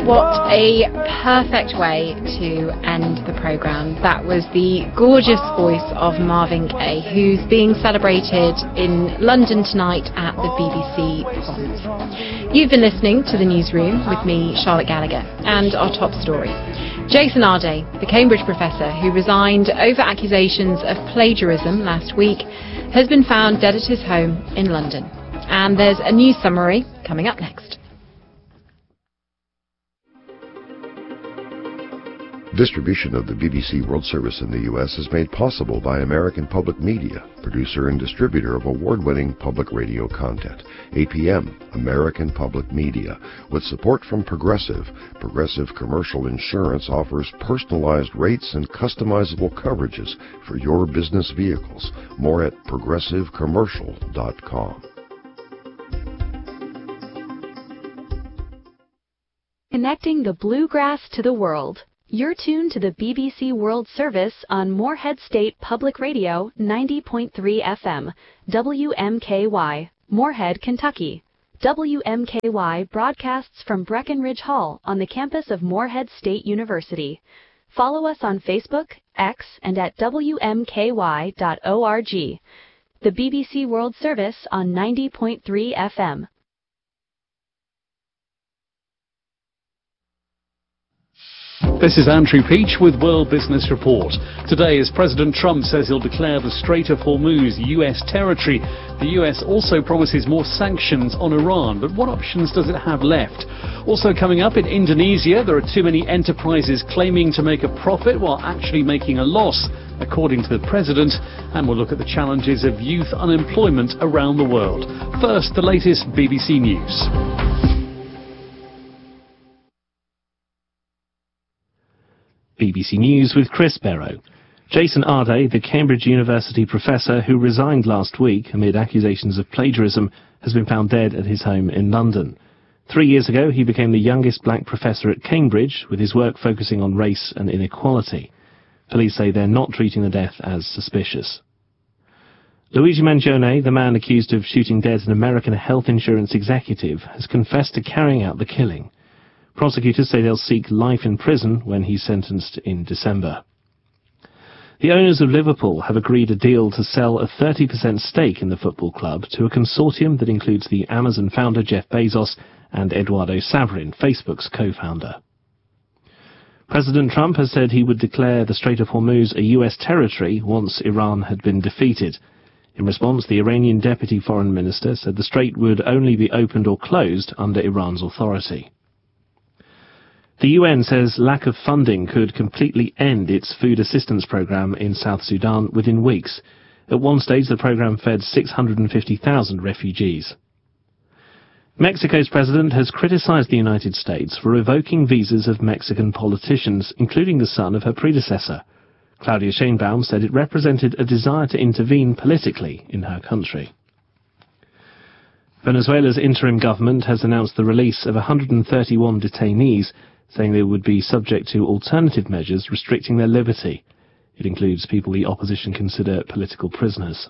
What a perfect way to end the programme. That was the gorgeous voice of Marvin Gaye, who's being celebrated in London tonight at the BBC Proms. You've been listening to The Newsroom with me, Charlotte Gallagher, and our top story. Jason Arday, the Cambridge professor who resigned over accusations of plagiarism last week, has been found dead at his home in London. And there's a news summary coming up next. Distribution of the BBC World Service in the U.S. is made possible by American Public Media, producer and distributor of award-winning public radio content. APM, American Public Media. With support from Progressive, Progressive Commercial Insurance offers personalized rates and customizable coverages for your business vehicles. More at progressivecommercial.com. Connecting the bluegrass to the world. You're tuned to the BBC World Service on Moorhead State Public Radio 90.3 FM, WMKY, Moorhead, Kentucky. WMKY broadcasts from Breckenridge Hall on the campus of Moorhead State University. Follow us on Facebook, X, and at WMKY.org. The BBC World Service on 90.3 FM. This is Andrew Peach with World Business Report. Today, as President Trump says he'll declare the Strait of Hormuz U.S. territory, the U.S. also promises more sanctions on Iran. But what options does it have left? Also coming up, in Indonesia, there are too many enterprises claiming to make a profit while actually making a loss, according to the president. And we'll look at the challenges of youth unemployment around the world. First, the latest BBC News. BBC News with Chris Barrow. Jason Arday, the Cambridge University professor who resigned last week amid accusations of plagiarism, has been found dead at his home in London. 3 years ago, he became the youngest black professor at Cambridge, with his work focusing on race and inequality. Police say they're not treating the death as suspicious. Luigi Mangione, the man accused of shooting dead an American health insurance executive, has confessed to carrying out the killing. Prosecutors say they'll seek life in prison when he's sentenced in December. The owners of Liverpool have agreed a deal to sell a 30% stake in the football club to a consortium that includes the Amazon founder Jeff Bezos and Eduardo Saverin, Facebook's co-founder. President Trump has said he would declare the Strait of Hormuz a U.S. territory once Iran had been defeated. In response, the Iranian deputy foreign minister said the strait would only be opened or closed under Iran's authority. The UN says lack of funding could completely end its food assistance program in South Sudan within weeks. At one stage, the program fed 650,000 refugees. Mexico's president has criticized the United States for revoking visas of Mexican politicians, including the son of her predecessor. Claudia Sheinbaum said it represented a desire to intervene politically in her country. Venezuela's interim government has announced the release of 131 detainees, saying they would be subject to alternative measures restricting their liberty. It includes people the opposition consider political prisoners.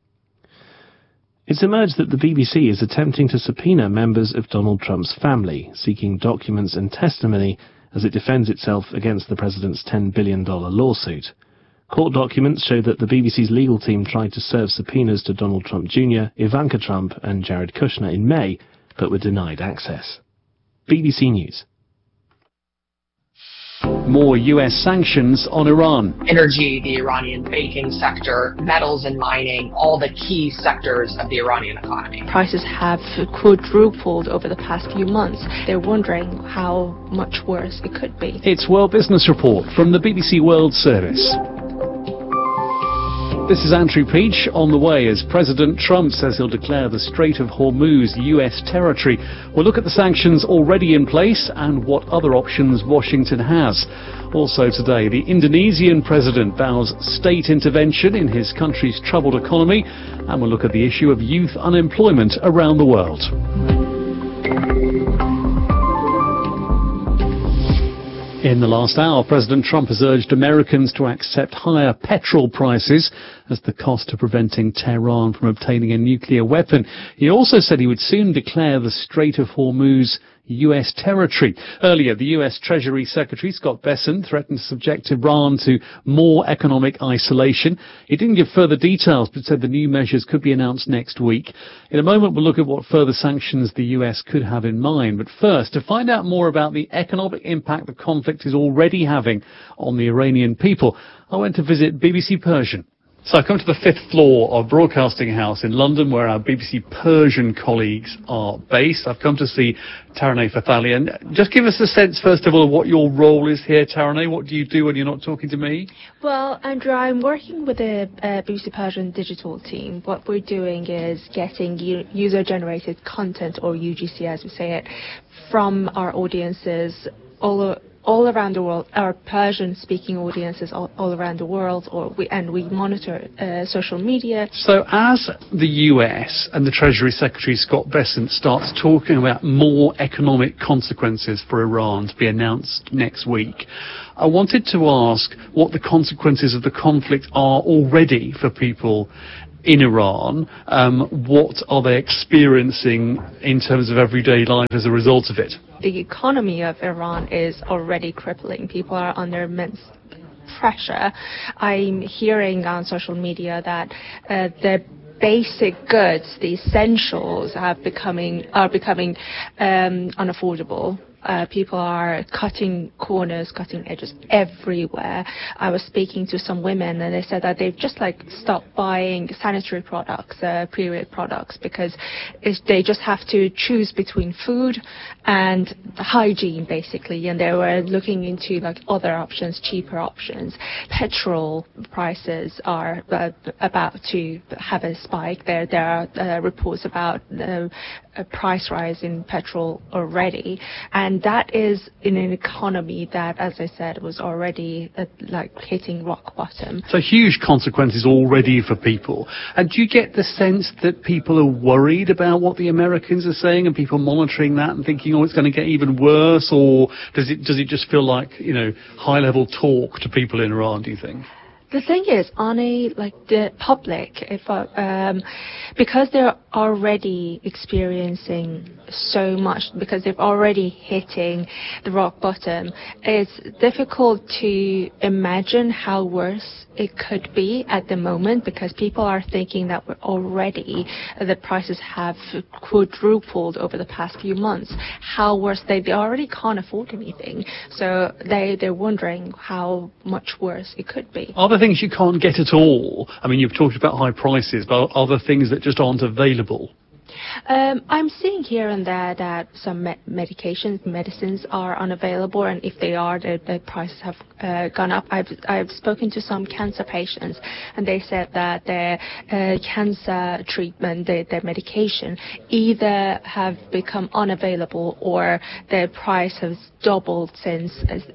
It's emerged that the BBC is attempting to subpoena members of Donald Trump's family, seeking documents and testimony as it defends itself against the president's $10 billion lawsuit. Court documents show that the BBC's legal team tried to serve subpoenas to Donald Trump Jr., Ivanka Trump and Jared Kushner in May, but were denied access. BBC News. More U.S. sanctions on Iran. Energy, the Iranian banking sector, metals and mining, all the key sectors of the Iranian economy. Prices have quadrupled over the past few months. They're wondering how much worse it could be. It's World Business Report from the BBC World Service. This is Andrew Peach. On the way as President Trump says he'll declare the Strait of Hormuz U.S. territory. We'll look at the sanctions already in place and what other options Washington has. Also today, the Indonesian president vows state intervention in his country's troubled economy, and we'll look at the issue of youth unemployment around the world. In the last hour, President Trump has urged Americans to accept higher petrol prices as the cost of preventing Tehran from obtaining a nuclear weapon. He also said he would soon declare the Strait of Hormuz US territory. Earlier, the US Treasury Secretary Scott Bessent threatened to subject Iran to more economic isolation. He didn't give further details, but said the new measures could be announced next week. In a moment, we'll look at what further sanctions the US could have in mind. But first, to find out more about the economic impact the conflict is already having on the Iranian people, I went to visit BBC Persian. So I've come to the 5th floor of Broadcasting House in London, where our BBC Persian colleagues are based. I've come to see Taraneh Fathalian. Just give us a sense, first of all, of what your role is here, Taraneh. What do you do when you're not talking to me? Well, Andrew, I'm working with the BBC Persian digital team. What we're doing is getting user-generated content, or UGC as we say it, from our audiences all around the world, our Persian-speaking audiences all around the world, and we monitor social media. So as the US and the Treasury Secretary Scott Bessent starts talking about more economic consequences for Iran to be announced next week, I wanted to ask what the consequences of the conflict are already for people in Iran. What are they experiencing in terms of everyday life as a result of it? The economy of Iran is already crippling. People are under immense pressure. I'm hearing on social media that the basic goods, the essentials, are becoming unaffordable. People are cutting corners, cutting edges everywhere. I was speaking to some women, and they said that they've just stopped buying sanitary products, period products, because they just have to choose between food and hygiene, basically. And they were looking into other options, cheaper options. Petrol prices are about to have a spike. There are reports about a price rise in petrol already, and that is in an economy that, as I said, was already hitting rock bottom. So huge consequences already for people. And do you get the sense that people are worried about what the Americans are saying, and people monitoring that and thinking, oh, it's going to get even worse? Or does it just feel like, high level talk to people in Iran, do you think? The thing is, on the public, because they're already experiencing so much, because they're already hitting the rock bottom, it's difficult to imagine how worse it could be at the moment, because people are thinking that the prices have quadrupled over the past few months. How worse? They already can't afford anything, so they're wondering how much worse it could be. Are there things you can't get at all? I mean, you've talked about high prices, but are there things that just aren't available? I'm seeing here and there that some medicines are unavailable, and if they are, the prices have gone up. I've spoken to some cancer patients, and they said that their cancer treatment, their medication, either have become unavailable or their price has doubled since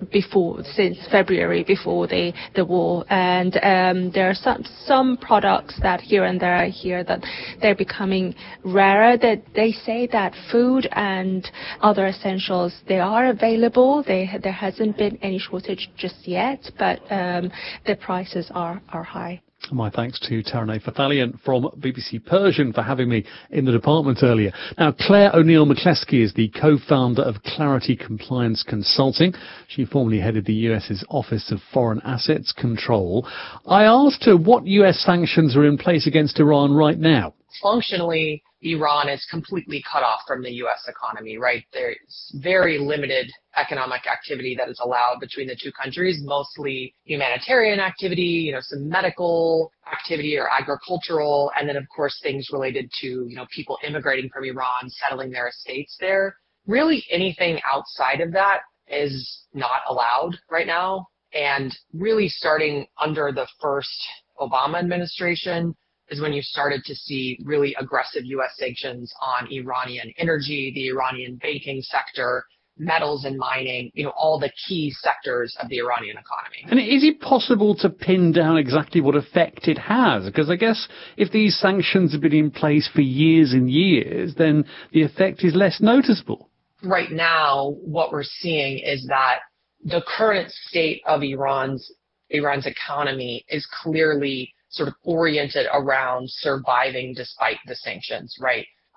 February, before the war. And there are some products that here and there I hear that they're becoming rarer. That they say that food and other essentials, they are available. There hasn't been any shortage just yet, but the prices are high. My thanks to Taraneh Fathalian from BBC Persian for having me in the department earlier. Now, Claire O'Neill-McCleskey is the co-founder of Clarity Compliance Consulting. She formerly headed the US's Office of Foreign Assets Control. I asked her what US sanctions are in place against Iran right now. Functionally, Iran is completely cut off from the U.S. economy, right? There's very limited economic activity that is allowed between the two countries, mostly humanitarian activity, some medical activity or agricultural, and then, of course, things related to, people immigrating from Iran, settling their estates there. Really anything outside of that is not allowed right now. And really starting under the first Obama administration is when you started to see really aggressive U.S. sanctions on Iranian energy, the Iranian banking sector, metals and mining, all the key sectors of the Iranian economy. And is it possible to pin down exactly what effect it has? Because I guess if these sanctions have been in place for years and years, then the effect is less noticeable. Right now, what we're seeing is that the current state of Iran's economy is clearly sort of oriented around surviving despite the sanctions, right?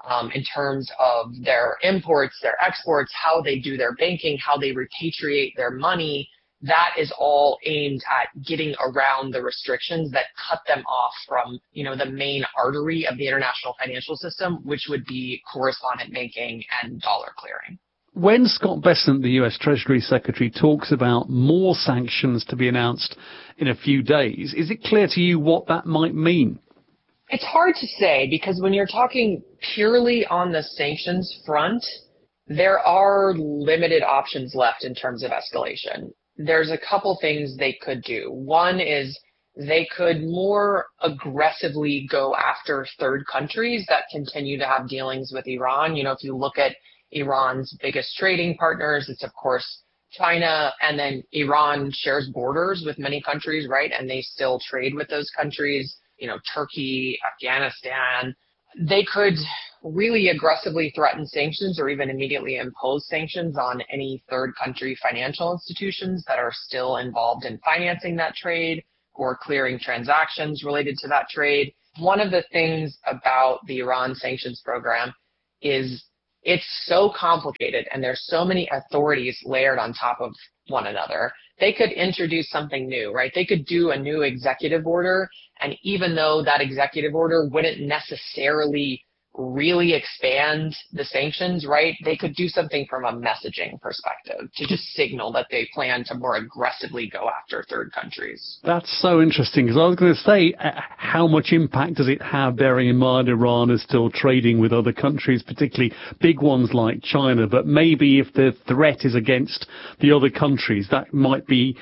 in terms of their imports, their exports, how they do their banking, how they repatriate their money. That is all aimed at getting around the restrictions that cut them off from, the main artery of the international financial system, which would be correspondent banking and dollar clearing. When Scott Bessent, the US Treasury Secretary, talks about more sanctions to be announced in a few days, is it clear to you what that might mean? It's hard to say, because when you're talking purely on the sanctions front, there are limited options left in terms of escalation. There's a couple things they could do. One is they could more aggressively go after third countries that continue to have dealings with Iran. If you look at Iran's biggest trading partners, it's of course China, and then Iran shares borders with many countries, right? And they still trade with those countries. Turkey, Afghanistan. They could really aggressively threaten sanctions or even immediately impose sanctions on any third country financial institutions that are still involved in financing that trade or clearing transactions related to that trade. One of the things about the Iran sanctions program is it's so complicated and there's so many authorities layered on top of one another. They could introduce something new, right? They could do a new executive order, and even though that executive order wouldn't necessarily really expand the sanctions, right? They could do something from a messaging perspective to just signal that they plan to more aggressively go after third countries. That's so interesting, because I was going to say, how much impact does it have, bearing in mind Iran is still trading with other countries, particularly big ones like China, but maybe if the threat is against the other countries, that might be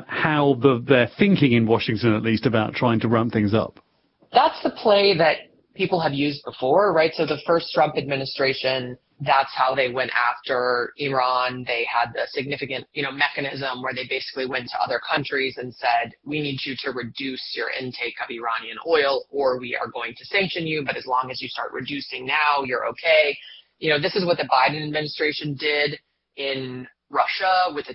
how they're thinking in Washington, at least, about trying to ramp things up. That's the play that people have used before, right? So the first Trump administration, that's how they went after Iran. They had the significant, mechanism where they basically went to other countries and said, we need you to reduce your intake of Iranian oil or we are going to sanction you. But as long as you start reducing now, you're okay. This is what the Biden administration did in Russia with a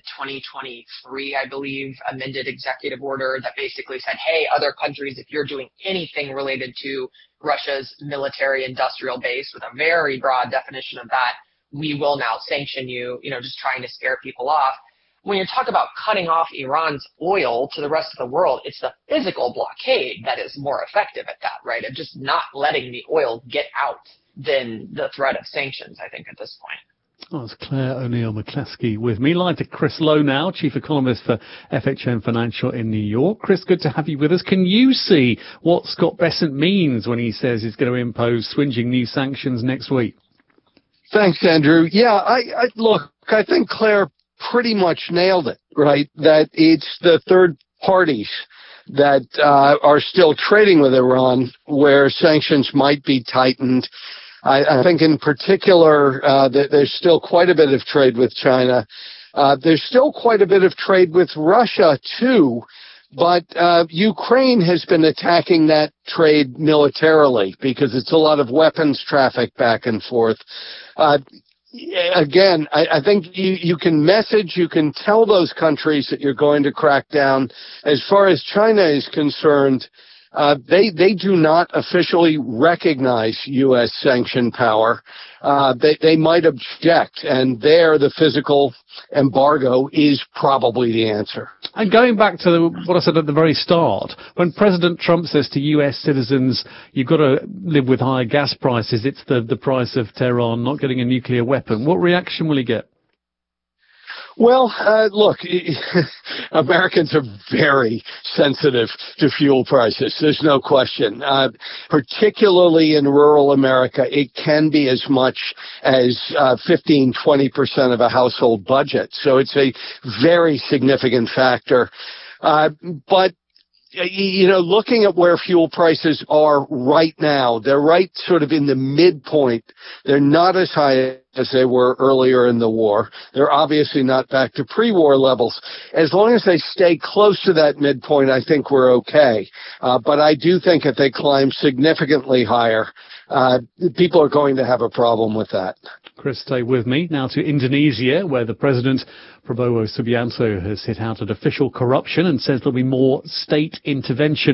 2023, I believe, amended executive order that basically said, hey, other countries, if you're doing anything related to Russia's military industrial base, with a very broad definition of that, we will now sanction you, just trying to scare people off. When you talk about cutting off Iran's oil to the rest of the world, it's the physical blockade that is more effective at that, right? Of just not letting the oil get out than the threat of sanctions, I think, at this point. Oh, it's Claire O'Neill-McCleskey with me. Live to Chris Lowe now, Chief Economist for FHM Financial in New York. Chris, good to have you with us. Can you see what Scott Bessent means when he says he's going to impose swingeing new sanctions next week? Thanks, Andrew. Yeah, I think Claire pretty much nailed it, right? That it's the third parties that are still trading with Iran where sanctions might be tightened. I think in particular that there's still quite a bit of trade with China. There's still quite a bit of trade with Russia, too. But Ukraine has been attacking that trade militarily because it's a lot of weapons traffic back and forth. Again, I think you can message, you can tell those countries that you're going to crack down. As far as China is concerned, they do not officially recognize U.S. sanction power. They might object, and there the physical embargo is probably the answer. And going back to what I said at the very start, when President Trump says to U.S. citizens, you've got to live with higher gas prices, it's the price of Tehran not getting a nuclear weapon, what reaction will he get? Well, look, Americans are very sensitive to fuel prices. There's no question. Particularly in rural America, it can be as much as 15-20% of a household budget. So it's a very significant factor. But looking at where fuel prices are right now, they're right sort of in the midpoint. They're not as high as they were earlier in the war. They're obviously not back to pre-war levels. As long as they stay close to that midpoint, I think we're okay. But I do think if they climb significantly higher, people are going to have a problem with that. Chris, stay with me. Now to Indonesia, where the president, Prabowo Subianto, has hit out at official corruption and says there'll be more state intervention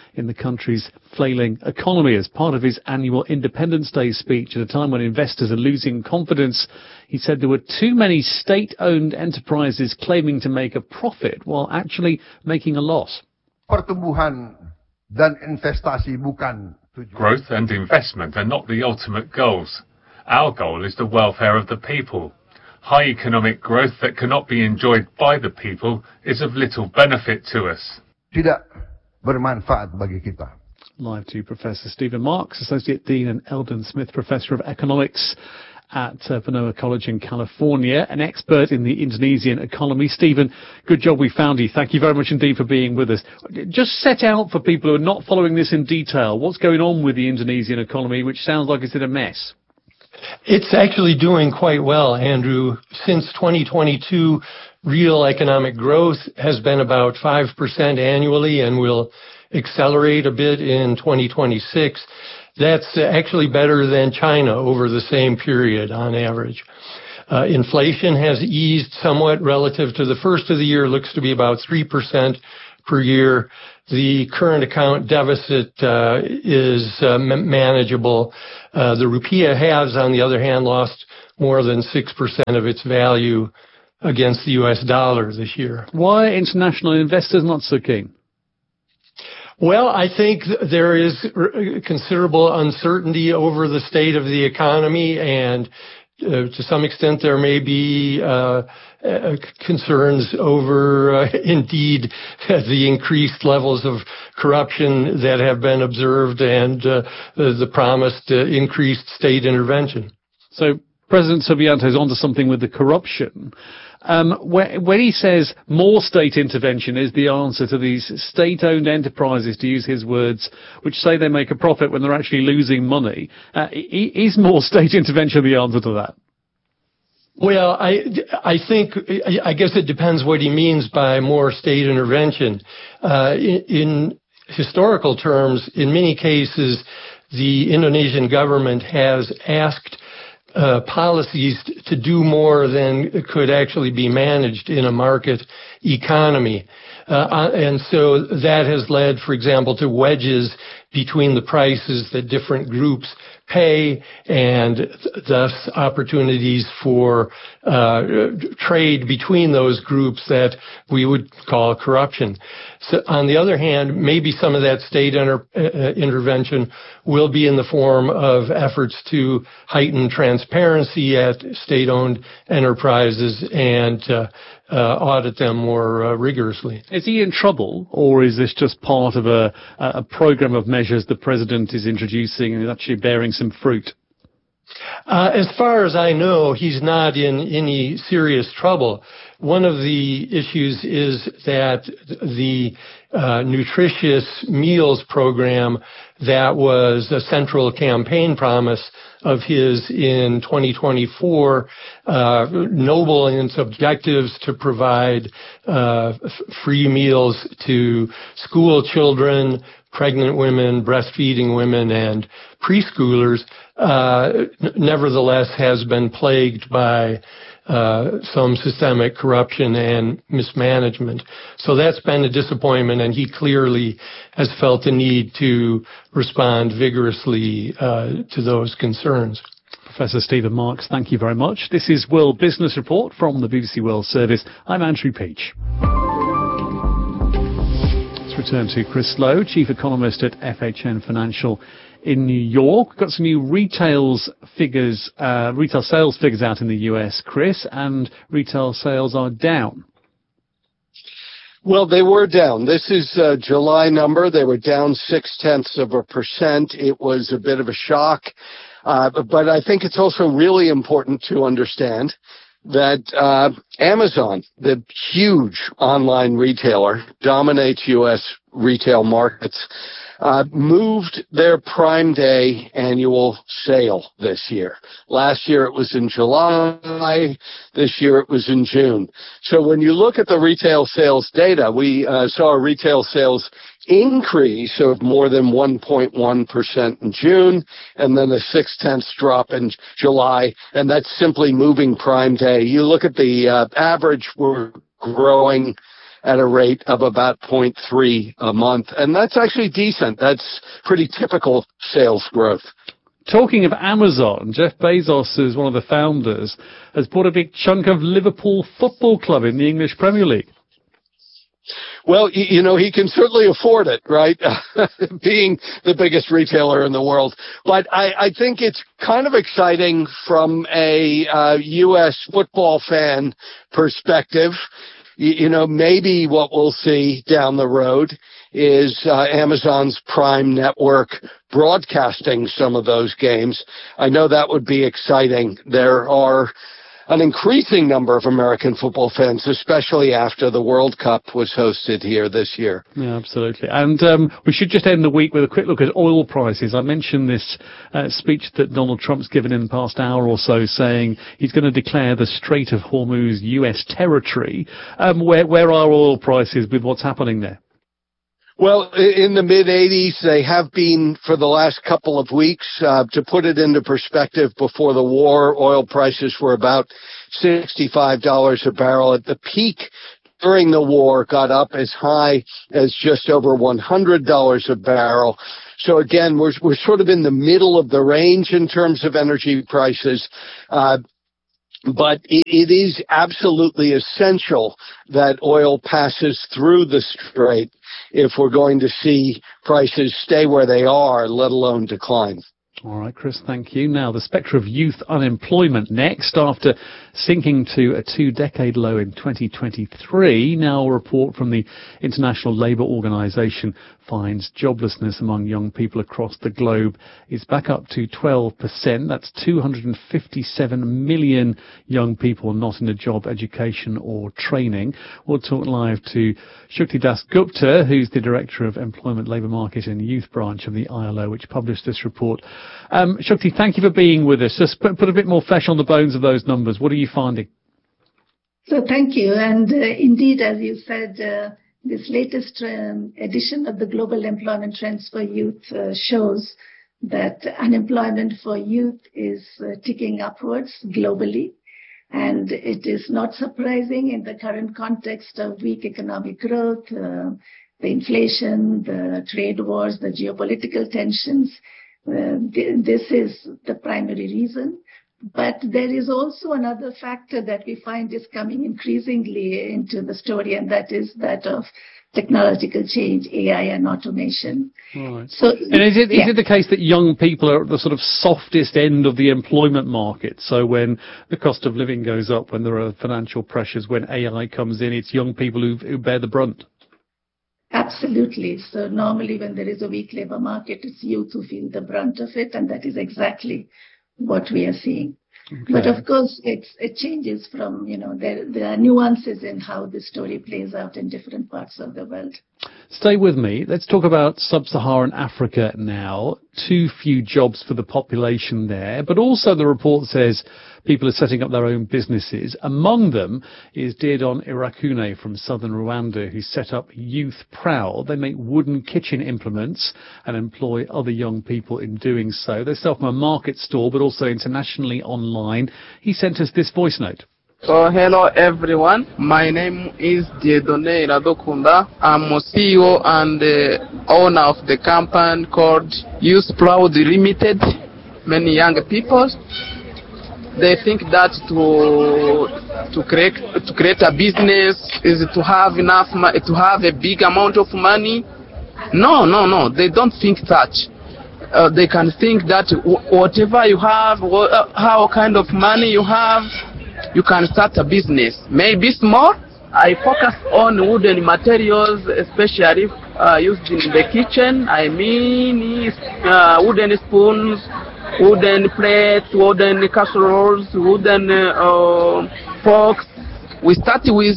in the country's flailing economy. As part of his annual Independence Day speech at a time when investors are losing confidence, he said there were too many state-owned enterprises claiming to make a profit while actually making a loss. Pertumbuhan dan investasi bukan tujuan. Growth and investment are not the ultimate goals. Our goal is the welfare of the people. High economic growth that cannot be enjoyed by the people is of little benefit to us. Tidak bermanfaat bagi kita. Live to Professor Stephen Marks, Associate Dean and Eldon Smith Professor of Economics at Panoa College in California, an expert in the Indonesian economy. Stephen, good job we found you. Thank you very much indeed for being with us. Just set out for people who are not following this in detail, what's going on with the Indonesian economy, which sounds like it's in a mess. It's actually doing quite well, Andrew. Since 2022, real economic growth has been about 5% annually and will accelerate a bit in 2026. That's actually better than China over the same period on average. Inflation has eased somewhat relative to the first of the year, looks to be about 3% per year. The current account deficit is manageable. The rupiah has, on the other hand, lost more than 6% of its value against the U.S. dollar this year. Why are international investors not so keen? Well, I think there is considerable uncertainty over the state of the economy, and to some extent there may be concerns over, indeed, the increased levels of corruption that have been observed and the promised increased state intervention. So President Subianto is onto something with the corruption. When he says more state intervention is the answer to these state-owned enterprises, to use his words, which say they make a profit when they're actually losing money, is more state intervention the answer to that? Well, I guess it depends what he means by more state intervention. In historical terms, in many cases, the Indonesian government has asked policies to do more than could actually be managed in a market economy. And so that has led, for example, to wedges between the prices that different groups pay and thus opportunities for trade between those groups that we would call corruption. So on the other hand, maybe some of that state intervention will be in the form of efforts to heighten transparency at state-owned enterprises and audit them more rigorously. Is he in trouble, or is this just part of a program of measures the president is introducing and is actually bearing some fruit? As far as I know, he's not in any serious trouble. One of the issues is that the nutritious meals program that was a central campaign promise of his in 2024, noble in its objectives to provide free meals to school children, pregnant women, breastfeeding women, and preschoolers, nevertheless has been plagued by some systemic corruption and mismanagement. So that's been a disappointment, and he clearly has felt the need to respond vigorously to those concerns. Professor Stephen Marks, thank you very much. This is World Business Report from the BBC World Service. I'm Andrew Peach. Let's return to Chris Lowe, Chief Economist at FHN Financial in New York. We've got some new retail sales figures out in the US, Chris, and retail sales are down. Well, they were down. This is a July number. They were down 0.6%. It was a bit of a shock. But I think it's also really important to understand that Amazon, the huge online retailer, dominates U.S. retail markets, moved their Prime Day annual sale this year. Last year it was in July. This year it was in June. So when you look at the retail sales data, we saw a retail sales increase of more than 1.1% in June, and then a 0.6 drop in July, and that's simply moving Prime Day. You look at the average, we're growing at a rate of about 0.3 a month. And that's actually decent. That's pretty typical sales growth. Talking of Amazon, Jeff Bezos, who's one of the founders, has bought a big chunk of Liverpool Football Club in the English Premier League. Well, you know, he can certainly afford it, right? Being the biggest retailer in the world. But I think it's kind of exciting from a U.S. football fan perspective. You know, maybe what we'll see down the road is Amazon's Prime Network broadcasting some of those games. I know that would be exciting. There are an increasing number of American football fans, especially after the World Cup was hosted here this year. Yeah, absolutely. And we should just end the week with a quick look at oil prices. I mentioned this speech that Donald Trump's given in the past hour or so, saying he's going to declare the Strait of Hormuz U.S. territory. Where are oil prices with what's happening there? Well, in the mid-80s, they have been for the last couple of weeks. To put it into perspective, before the war, oil prices were about $65 a barrel. At the peak during the war, got up as high as just over $100 a barrel. So again, we're sort of in the middle of the range in terms of energy prices. But it is absolutely essential that oil passes through the strait if we're going to see prices stay where they are, let alone decline. All right, Chris, thank you. Now, the spectre of youth unemployment next. After sinking to a two-decade low in 2023, now a report from the International Labour Organization finds joblessness among young people across the globe is back up to 12%. That's 257 million young people not in a job, education or training. We'll talk live to Shukti Das Gupta, who's the Director of Employment, Labour Market and Youth Branch of the ILO, which published this report. Shukti, thank you for being with us. Just put a bit more flesh on the bones of those numbers. What are you finding? So thank you. And indeed, as you said, this latest edition of the Global Employment Trends for Youth shows that unemployment for youth is ticking upwards globally. And it is not surprising in the current context of weak economic growth, the inflation, the trade wars, the geopolitical tensions. This is the primary reason. But there is also another factor that we find is coming increasingly into the story, and that is that of technological change, AI and automation. Right. So, and is it the case that young people are at the sort of softest end of the employment market? So when the cost of living goes up, when there are financial pressures, when AI comes in, it's young people who bear the brunt? Absolutely. So normally when there is a weak labor market, it's youth who feel the brunt of it, and that is exactly what we are seeing. Okay. But of course, it changes from, there are nuances in how the story plays out in different parts of the world. Stay with me. Let's talk about sub-Saharan Africa now. Too few jobs for the population there, but also the report says people are setting up their own businesses. Among them is Diedon Irakune from southern Rwanda, who set up Youth Proud. They make wooden kitchen implements and employ other young people in doing so. They sell from a market store, but also internationally online. He sent us this voice note. So hello everyone, my name is Diedon Iradokunda. I'm a CEO and the owner of the company called Youth Proud Limited. Many young people, they think that to create a business is to have enough to have a big amount of money. No, they don't think that. They can think that whatever you have, how kind of money you have, you can start a business. Maybe small. I focus on wooden materials, especially used in the kitchen. I mean, wooden spoons, wooden plates, wooden casseroles, wooden forks. We started with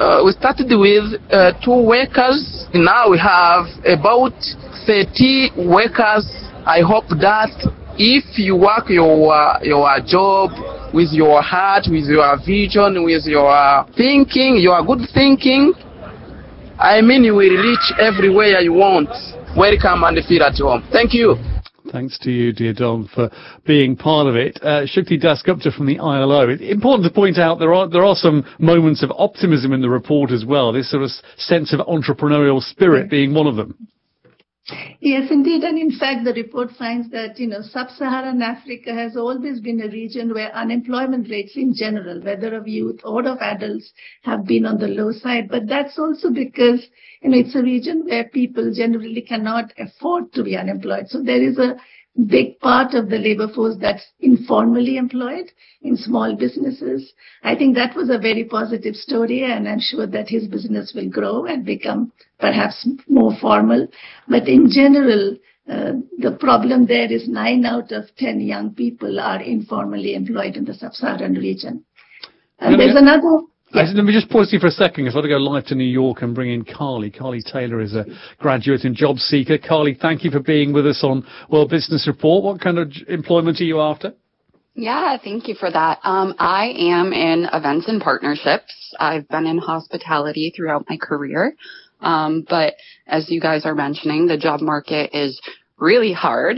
2 workers. Now we have about 30 workers. I hope that if you work your job with your heart, with your vision, with your thinking, your good thinking, I mean you will reach everywhere you want. Welcome and feel at home. Thank you. Thanks to you, dear Don, for being part of it. Shukti Dasgupta from the ILO. It's important to point out there are some moments of optimism in the report as well, this sort of sense of entrepreneurial spirit being one of them. Yes, indeed. And in fact, the report finds that, sub-Saharan Africa has always been a region where unemployment rates in general, whether of youth or of adults, have been on the low side. But that's also because, it's a region where people generally cannot afford to be unemployed. So there is a big part of the labor force that's informally employed in small businesses. I think that was a very positive story, and I'm sure that his business will grow and become perhaps more formal. But in general, the problem there is 9 out of 10 young people are informally employed in the sub-Saharan region. And there's another... Let me just pause you for a second. I've got to go live to New York and bring in Carly. Carly Taylor is a graduate and job seeker. Carly, thank you for being with us on World Business Report. What kind of employment are you after? Yeah, thank you for that. I am in events and partnerships. I've been in hospitality throughout my career. But as you guys are mentioning, the job market is really hard.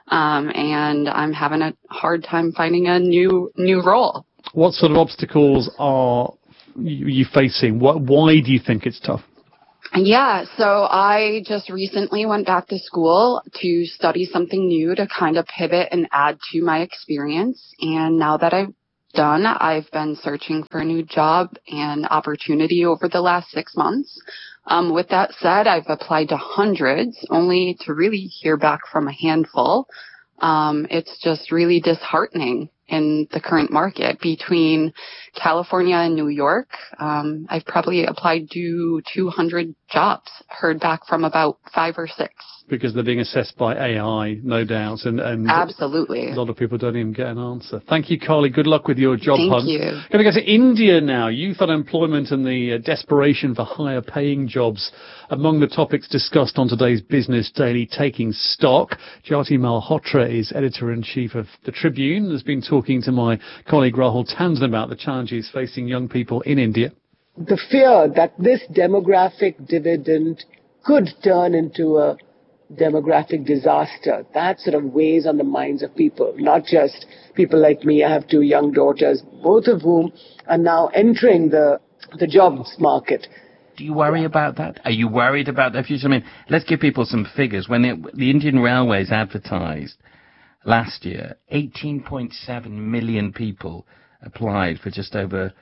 And I'm having a hard time finding a new role. What sort of obstacles are you facing? Why do you think it's tough? Yeah, so I just recently went back to school to study something new to kind of pivot and add to my experience. And now that I've done, I've been searching for a new job and opportunity over the last 6 months. With that said, I've applied to hundreds, only to really hear back from a handful. It's just really disheartening in the current market. Between California and New York, I've probably applied to 200 jobs, heard back from about 5 or 6. Because they're being assessed by AI, no doubt, and absolutely, a lot of people don't even get an answer. Thank you, Carly. Good luck with your job hunt. Thank you. Going to go to India now. Youth unemployment and the desperation for higher paying jobs among the topics discussed on today's Business Daily Taking Stock. Jyoti Malhotra is editor-in-chief of The Tribune, has been talking to my colleague Rahul Tandon about the challenges facing young people in India. The fear that this demographic dividend could turn into a demographic disaster, that sort of weighs on the minds of people, not just people like me. I have 2 young daughters, both of whom are now entering the jobs market. Do you worry about that? Are you worried about the future? I mean, let's give people some figures. When the Indian Railways advertised last year, 18.7 million people applied for just over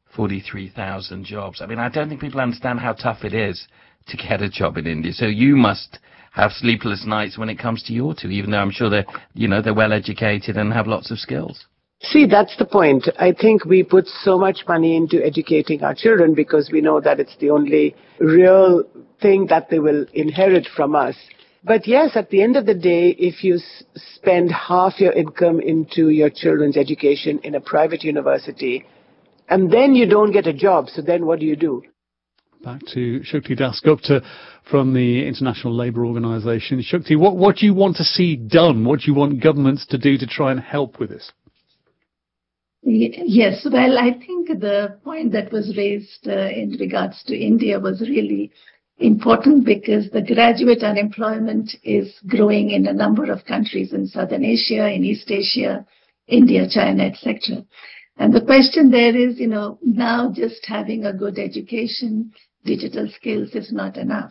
43,000 jobs. I mean, I don't think people understand how tough it is to get a job in India. So you must have sleepless nights when it comes to your 2, even though I'm sure they're well educated and have lots of skills. See, that's the point. I think we put so much money into educating our children because we know that it's the only real thing that they will inherit from us. But yes, at the end of the day, if you spend half your income into your children's education in a private university, and then you don't get a job, so then what do you do? Back to Shukti Dasgupta from the International Labour Organization. Shukti, what do you want to see done? What do you want governments to do to try and help with this? Yes, well, I think the point that was raised in regards to India was really important because the graduate unemployment is growing in a number of countries in Southern Asia, in East Asia, India, China, etc. And the question there is, now just having a good education, digital skills is not enough.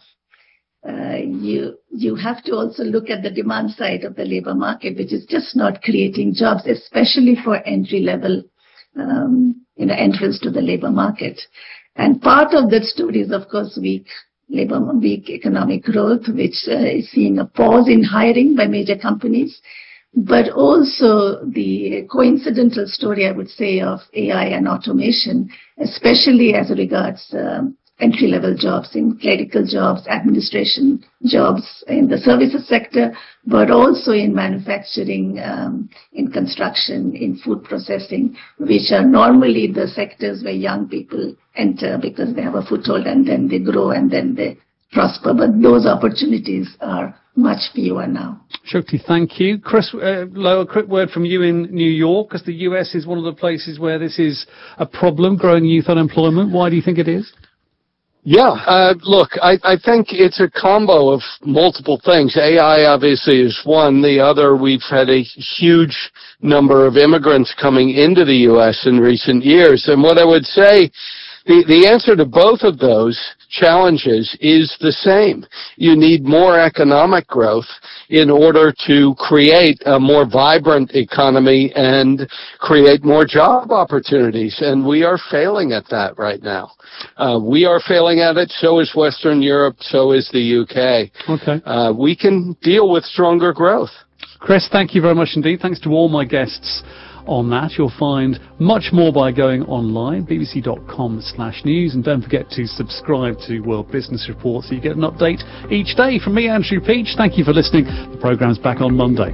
You have to also look at the demand side of the labor market, which is just not creating jobs, especially for entry-level, entrance to the labor market. And part of that story is, of course, weak economic growth, which is seeing a pause in hiring by major companies, but also the coincidental story, I would say, of AI and automation, especially as regards entry-level jobs, in clerical jobs, administration jobs in the services sector, but also in manufacturing, in construction, in food processing, which are normally the sectors where young people enter because they have a foothold and then they grow and then they prosper. But those opportunities are much fewer now. Shukti, thank you. Chris, a quick word from you in New York, because the US is one of the places where this is a problem, growing youth unemployment. Why do you think it is? Look, I think it's a combo of multiple things. AI obviously is one. The other, we've had a huge number of immigrants coming into the U.S. in recent years. And what I would say, the answer to both of those challenges is the same. You need more economic growth in order to create a more vibrant economy and create more job opportunities. And we are failing at that right now. We are failing at it. So is Western Europe. So is the UK. Okay. We can deal with stronger growth. Chris, thank you very much indeed. Thanks to all my guests on that. You'll find much more by going online, bbc.com/news, and don't forget to subscribe to World Business Report so you get an update each day. From me, Andrew Peach, thank you for listening. The programme's back on Monday.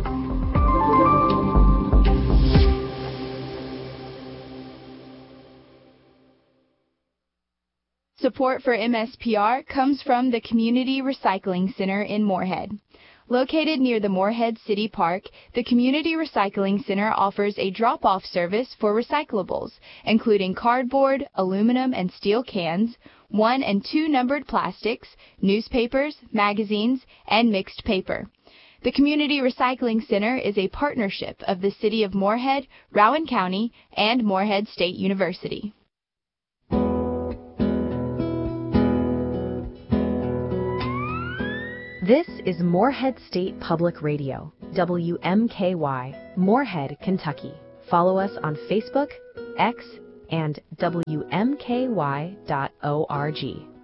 Support for MSPR comes from the Community Recycling Center in Moorhead. Located near the Moorhead City Park, the Community Recycling Center offers a drop-off service for recyclables, including cardboard, aluminum and steel cans, 1 and 2 numbered plastics, newspapers, magazines, and mixed paper. The Community Recycling Center is a partnership of the City of Moorhead, Rowan County, and Moorhead State University. This is Moorhead State Public Radio, WMKY, Moorhead, Kentucky. Follow us on Facebook, X, and WMKY.org.